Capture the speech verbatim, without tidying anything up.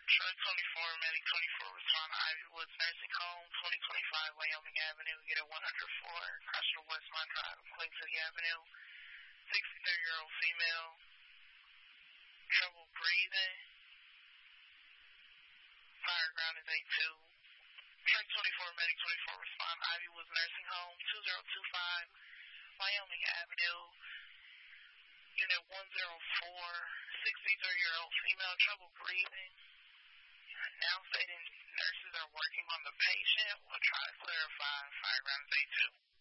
Truck twenty-four, Medic twenty-four, respond to Ivy Woods Nursing Home, twenty twenty-five Wyoming Avenue, unit one oh four, Crusher Westmont Drive, Queen City Avenue. sixty-three-year-old female, trouble breathing. Fire ground is eight two. Truck twenty-four, Medic twenty-four, respond to Ivy Woods Nursing Home, two oh two five Wyoming Avenue, unit one oh four, sixty-three-year-old female, trouble breathing. Now stating nurses are working on the patient. We'll try to clarify. Fire ground is eight two.